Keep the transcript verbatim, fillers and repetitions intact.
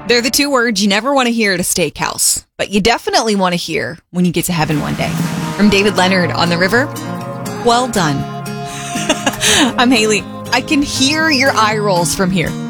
They're the two words you never want to hear at a steakhouse, but you definitely want to hear when you get to heaven one day. From David Leonard on the river, well done. I'm Haley. I can hear your eye rolls from here.